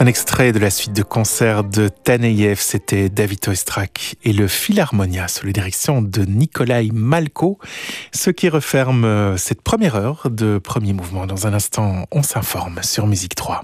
Un extrait de la suite de concert de Taneïev, c'était David Oistrakh et le Philharmonia sous la direction de Nikolai Malko, ce qui referme cette première heure de premier mouvement. Dans un instant, on s'informe sur Musique 3.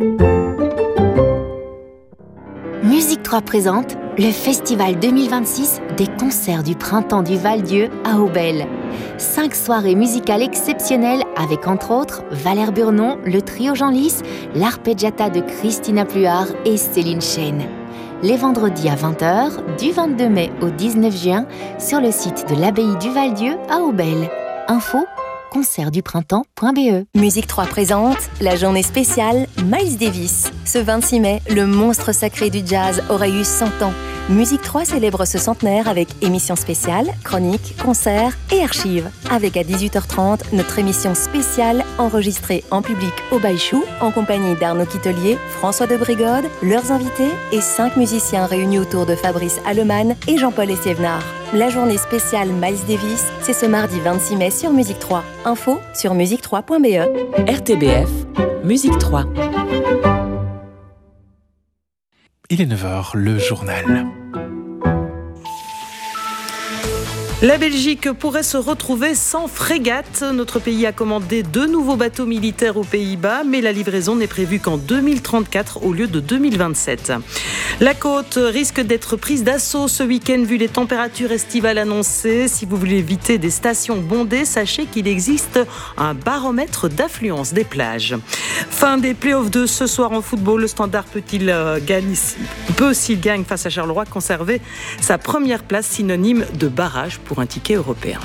Musique 3 présente le Festival 2026 des concerts du printemps du Val-Dieu à Aubel. 5 soirées musicales exceptionnelles avec entre autres Valère Burnon, le trio Jean Lys, l'arpeggiata de Christina Pluart et Céline Chêne. Les vendredis à 20h, du 22 mai au 19 juin, sur le site de l'abbaye du Val-Dieu à Aubel. Info concertduprintemps.be. Musique 3 présente la journée spéciale Miles Davis. Ce 26 mai, le monstre sacré du jazz aurait eu 100 ans. Musique 3 célèbre ce centenaire avec émissions spéciales, chroniques, concerts et archives. Avec à 18h30, notre émission spéciale enregistrée en public au Baïchou en compagnie d'Arnaud Quitelier, François de Brigode, leurs invités et 5 musiciens réunis autour de Fabrice Allemann et Jean-Paul Essiévenard. La journée spéciale Miles Davis, c'est ce mardi 26 mai sur Musique 3. Info sur musique3.be. RTBF, Musique 3. Il est 9h, le journal. La Belgique pourrait se retrouver sans frégate. Notre pays a commandé 2 nouveaux bateaux militaires aux Pays-Bas, mais la livraison n'est prévue qu'en 2034 au lieu de 2027. La côte risque d'être prise d'assaut ce week-end vu les températures estivales annoncées. Si vous voulez éviter des stations bondées, sachez qu'il existe un baromètre d'affluence des plages. Fin des playoffs de ce soir en football. Le Standard peut, s'il gagne face à Charleroi, conserver sa première place synonyme de barrage pour un ticket européen.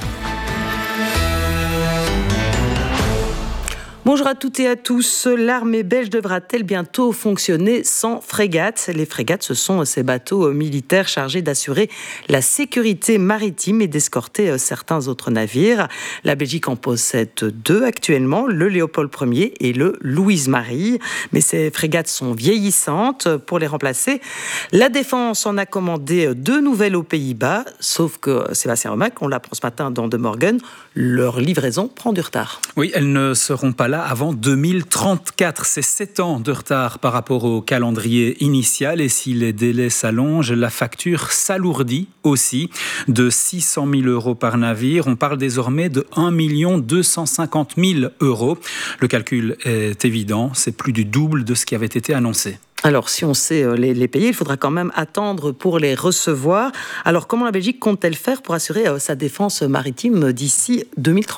Bonjour à toutes et à tous. L'armée belge devra-t-elle bientôt fonctionner sans frégate ? Les frégates, ce sont ces bateaux militaires chargés d'assurer la sécurité maritime et d'escorter certains autres navires. La Belgique en possède 2 actuellement, le Léopold Ier et le Louise-Marie. Mais ces frégates sont vieillissantes. Pour les remplacer, la Défense en a commandé 2 nouvelles aux Pays-Bas. Sauf que Sébastien Remac, on l'apprend ce matin dans De Morgen, leur livraison prend du retard. Oui, elles ne seront pas là avant 2034. C'est 7 ans de retard par rapport au calendrier initial. Et si les délais s'allongent, la facture s'alourdit aussi de 600 000 € par navire. On parle désormais de 1 250 000 €. Le calcul est évident, c'est plus du double de ce qui avait été annoncé. Alors, si on sait les payer, il faudra quand même attendre pour les recevoir. Alors, comment la Belgique compte-t-elle faire pour assurer sa défense maritime d'ici 2034 ?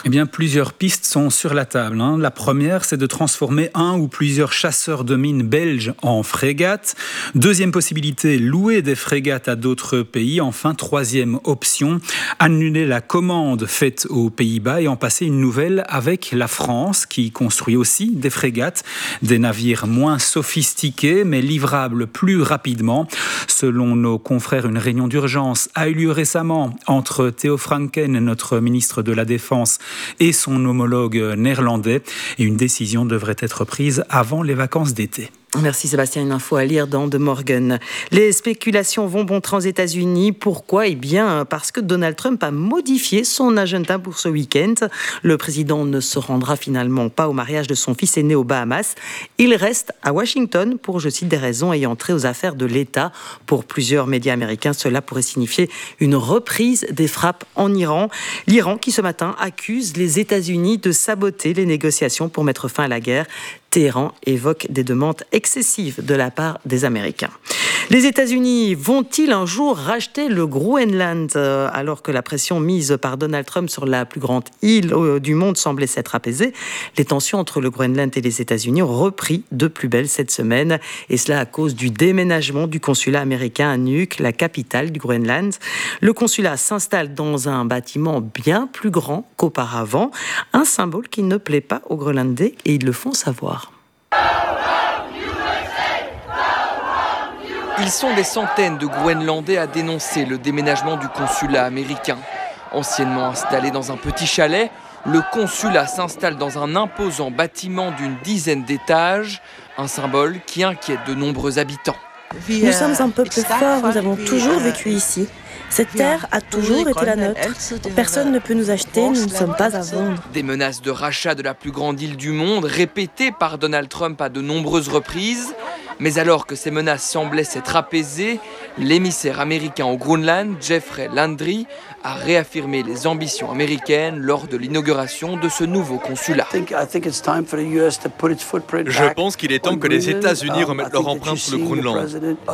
Eh bien, plusieurs pistes sont sur la table. La première, c'est de transformer un ou plusieurs chasseurs de mines belges en frégates. Deuxième possibilité, louer des frégates à d'autres pays. Enfin, troisième option, annuler la commande faite aux Pays-Bas et en passer une nouvelle avec la France, qui construit aussi des frégates, des navires moins sophistiqués, mais livrables plus rapidement. Selon nos confrères, une réunion d'urgence a eu lieu récemment entre Theo Franken, notre ministre de la Défense, et son homologue néerlandais. Et une décision devrait être prise avant les vacances d'été. Merci Sébastien, une info à lire dans De Morgen. Les spéculations vont bon train aux États-Unis. Pourquoi ? Eh bien, parce que Donald Trump a modifié son agenda pour ce week-end. Le président ne se rendra finalement pas au mariage de son fils aîné aux Bahamas. Il reste à Washington pour, je cite, des raisons ayant trait aux affaires de l'État. Pour plusieurs médias américains, cela pourrait signifier une reprise des frappes en Iran. L'Iran qui ce matin accuse les États-Unis de saboter les négociations pour mettre fin à la guerre. Téhéran évoque des demandes excessives de la part des Américains. Les États-Unis vont-ils un jour racheter le Groenland alors que la pression mise par Donald Trump sur la plus grande île du monde semblait s'être apaisée? Les tensions entre le Groenland et les États-Unis ont repris de plus belle cette semaine et cela à cause du déménagement du consulat américain à Nuuk, la capitale du Groenland. Le consulat s'installe dans un bâtiment bien plus grand qu'auparavant, un symbole qui ne plaît pas aux Groenlandais et ils le font savoir. Ils sont des centaines de Groenlandais à dénoncer le déménagement du consulat américain. Anciennement installé dans un petit chalet, le consulat s'installe dans un imposant bâtiment d'une dizaine d'étages, un symbole qui inquiète de nombreux habitants. Nous sommes un peuple fort, nous avons toujours vécu ici. Cette terre a toujours été la nôtre. Personne ne peut nous acheter, nous ne sommes pas à vendre. Des menaces de rachat de la plus grande île du monde, répétées par Donald Trump à de nombreuses reprises. Mais alors que ces menaces semblaient s'être apaisées, l'émissaire américain au Groenland, Jeffrey Landry, a réaffirmé les ambitions américaines lors de l'inauguration de ce nouveau consulat. Je pense qu'il est temps que les États-Unis remettent leur empreinte sur le Groenland.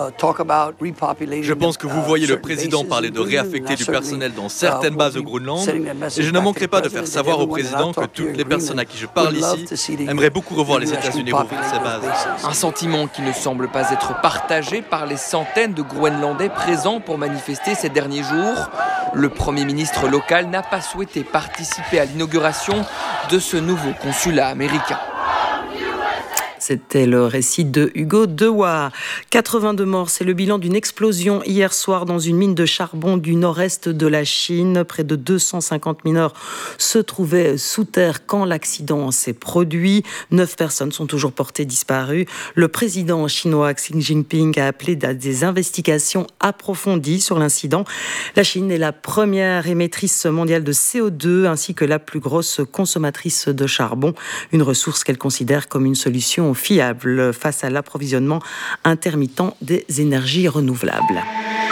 Je pense que vous voyez le président parler de réaffecter du personnel dans certaines bases au Groenland, et je ne manquerai pas de faire savoir au président que toutes les personnes à qui je parle ici aimeraient beaucoup revoir les États-Unis rouvrir ces bases. Un sentiment qui ne semble pas être partagé par les centaines de Groenlandais présents pour manifester ces derniers jours. Le Premier ministre local n'a pas souhaité participer à l'inauguration de ce nouveau consulat américain. C'était le récit de Hugo Dewa. 82 morts, c'est le bilan d'une explosion hier soir dans une mine de charbon du nord-est de la Chine. Près de 250 mineurs se trouvaient sous terre quand l'accident s'est produit. 9 personnes sont toujours portées disparues. Le président chinois Xi Jinping a appelé à des investigations approfondies sur l'incident. La Chine est la première émettrice mondiale de CO2 ainsi que la plus grosse consommatrice de charbon, une ressource qu'elle considère comme une solution fiable face à l'approvisionnement intermittent des énergies renouvelables.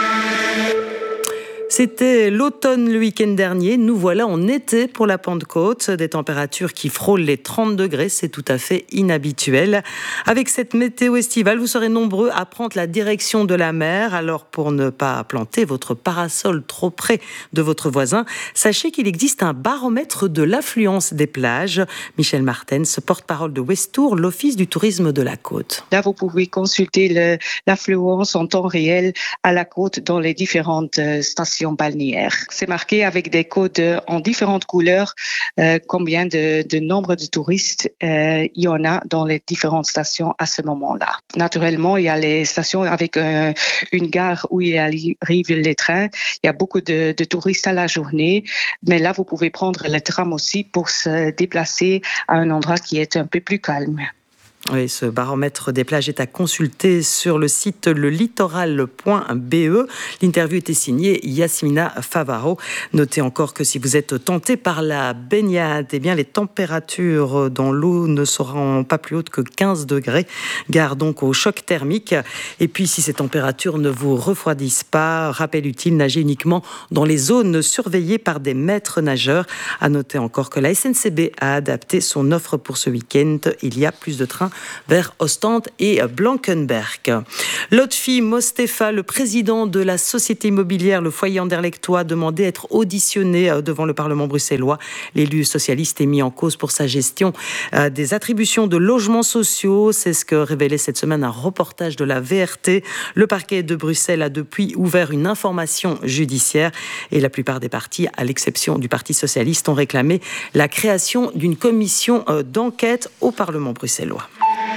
C'était l'automne le week-end dernier. Nous voilà en été pour la Pentecôte. Des températures qui frôlent les 30 degrés. C'est tout à fait inhabituel. Avec cette météo estivale, vous serez nombreux à prendre la direction de la mer. Alors, pour ne pas planter votre parasol trop près de votre voisin, sachez qu'il existe un baromètre de l'affluence des plages. Michel Martens, porte-parole de Westour, l'Office du tourisme de la côte. Là, vous pouvez consulter l'affluence en temps réel à la côte dans les différentes stations balnéaires. C'est marqué avec des codes en différentes couleurs combien de nombre de touristes il y en a dans les différentes stations à ce moment-là. Naturellement, il y a les stations avec une gare où il arrive les trains. Il y a beaucoup de touristes à la journée, mais là, vous pouvez prendre le tram aussi pour se déplacer à un endroit qui est un peu plus calme. Oui, ce baromètre des plages est à consulter sur le site lelittoral.be. L'interview était signée Yasmina Favaro. Notez encore que si vous êtes tenté par la baignade, eh bien les températures dans l'eau ne seront pas plus hautes que 15 degrés. Gare donc au choc thermique. Et puis si ces températures ne vous refroidissent pas, rappel utile, nagez uniquement dans les zones surveillées par des maîtres nageurs. À noter encore que la SNCB a adapté son offre pour ce week-end. Il y a plus de trains vers Ostende et Blankenberg. Lotfi Mostefa, le président de la société immobilière Le Foyer Anderlechtois, demandait à être auditionné devant le Parlement bruxellois. L'élu socialiste est mis en cause pour sa gestion des attributions de logements sociaux. C'est ce que révélait cette semaine un reportage de la VRT. Le parquet de Bruxelles a depuis ouvert une information judiciaire et la plupart des partis, à l'exception du Parti socialiste, ont réclamé la création d'une commission d'enquête au Parlement bruxellois.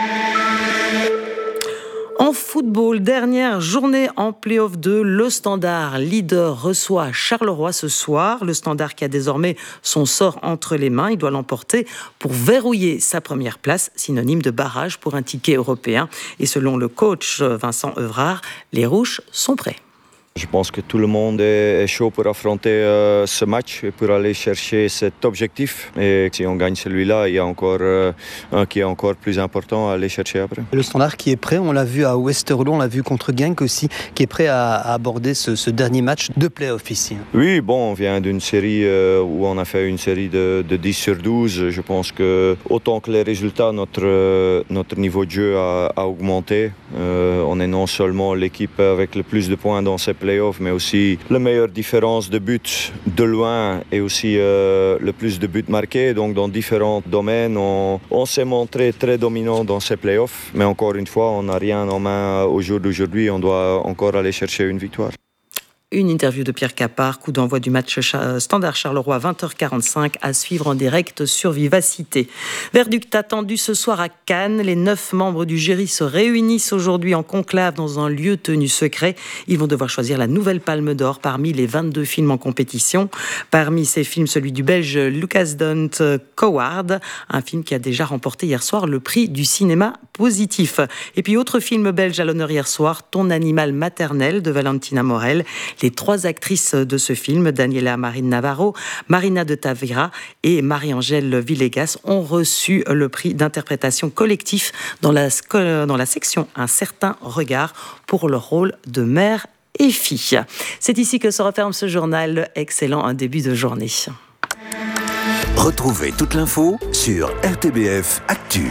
En football, dernière journée en play-off 2, le Standard leader reçoit Charleroi ce soir. Le Standard qui a désormais son sort entre les mains, il doit l'emporter pour verrouiller sa première place, synonyme de barrage pour un ticket européen. Et selon le coach Vincent Evrard, les Rouges sont prêts. Je pense que tout le monde est chaud pour affronter ce match et pour aller chercher cet objectif. Et si on gagne celui-là, il y a encore un qui est encore plus important à aller chercher après. Le Standard qui est prêt, on l'a vu à Westerlo, on l'a vu contre Genk aussi, qui est prêt à aborder ce dernier match de play-off ici. Oui, bon, on vient d'une série où on a fait une série de 10 sur 12. Je pense que autant que les résultats, notre niveau de jeu a augmenté. On est non seulement l'équipe avec le plus de points dans ces playoffs, mais aussi la meilleure différence de buts de loin et aussi le plus de buts marqués. Donc dans différents domaines, on s'est montré très dominant dans ces playoffs. Mais encore une fois, on n'a rien en main au jour d'aujourd'hui. On doit encore aller chercher une victoire. Une interview de Pierre Capard, coup d'envoi du match Standard Charleroi 20h45 à suivre en direct sur Vivacité. Verdict attendu ce soir à Cannes. Les 9 membres du jury se réunissent aujourd'hui en conclave dans un lieu tenu secret. Ils vont devoir choisir la nouvelle Palme d'Or parmi les 22 films en compétition. Parmi ces films, celui du Belge Lucas Dont Coward, un film qui a déjà remporté hier soir le prix du cinéma positif. Et puis autre film belge à l'honneur hier soir, Ton animal maternel de Valentina Morel. Les 3 actrices de ce film, Daniela Marín Navarro, Marina de Tavira et Marie-Angèle Villegas, ont reçu le prix d'interprétation collectif dans la section Un certain regard pour leur rôle de mère et fille. C'est ici que se referme ce journal. Excellent un début de journée. Retrouvez toute l'info sur RTBF Actu.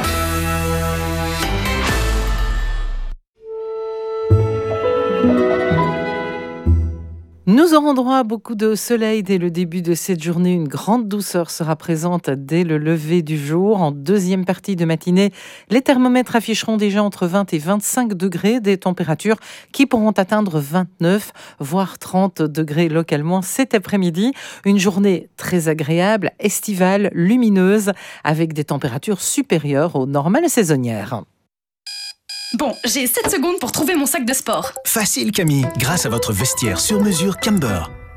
Nous aurons droit à beaucoup de soleil dès le début de cette journée. Une grande douceur sera présente dès le lever du jour. En deuxième partie de matinée, les thermomètres afficheront déjà entre 20 et 25 degrés, des températures qui pourront atteindre 29, voire 30 degrés localement cet après-midi. Une journée très agréable, estivale, lumineuse, avec des températures supérieures aux normales saisonnières. Bon, j'ai 7 secondes pour trouver mon sac de sport. Facile Camille, grâce à votre vestiaire sur mesure Camber.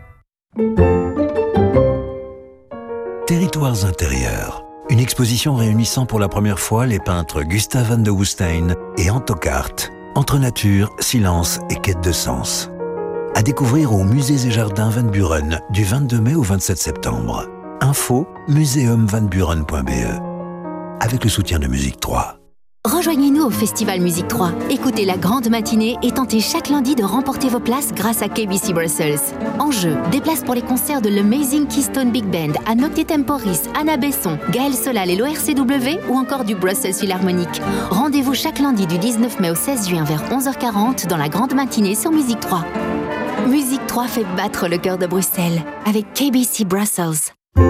Territoires intérieurs. Une exposition réunissant pour la première fois les peintres Gustave van de Woestijn et Anto Kaart. Entre nature, silence et quête de sens. À découvrir au Musées et Jardins Van Buren du 22 mai au 27 septembre. Info museumvanburen.be. Avec le soutien de Musique 3. Rejoignez-nous au Festival Musique 3. Écoutez la grande matinée et tentez chaque lundi de remporter vos places grâce à KBC Brussels. En jeu, des places pour les concerts de l'Amazing Keystone Big Band, à Nocte Temporis, Anna Besson, Gaël Solal et l'ORCW ou encore du Brussels Philharmonic. Rendez-vous chaque lundi du 19 mai au 16 juin vers 11h40 dans la grande matinée sur Musique 3. Musique 3 fait battre le cœur de Bruxelles avec KBC Brussels.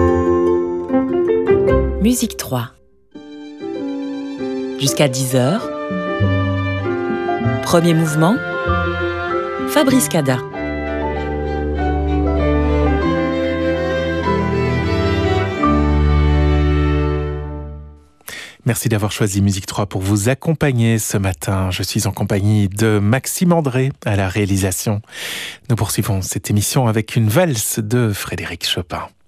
Musique 3. Jusqu'à 10h. Premier mouvement. Fabrice Cada. Merci d'avoir choisi Musique 3 pour vous accompagner ce matin. Je suis en compagnie de Maxime André à la réalisation. Nous poursuivons cette émission avec une valse de Frédéric Chopin.